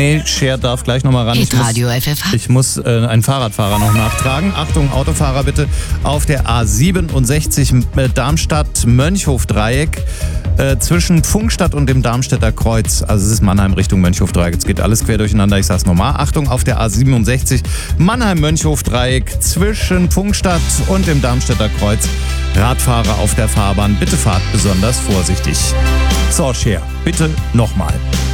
Nee, Cher darf gleich nochmal ran. Hitradio FFH. Ich muss einen Fahrradfahrer noch nachtragen. Achtung, Autofahrer bitte. Auf der A67 Darmstadt-Mönchhof-Dreieck zwischen Pfungstadt und dem Darmstädter Kreuz. Also es ist Mannheim Richtung Mönchhof-Dreieck. Jetzt geht alles quer durcheinander. Ich sag's nochmal. Achtung, auf der A67 Mannheim-Mönchhof-Dreieck zwischen Pfungstadt und dem Darmstädter Kreuz. Radfahrer auf der Fahrbahn, bitte fahrt besonders vorsichtig. So, Cher, bitte nochmal.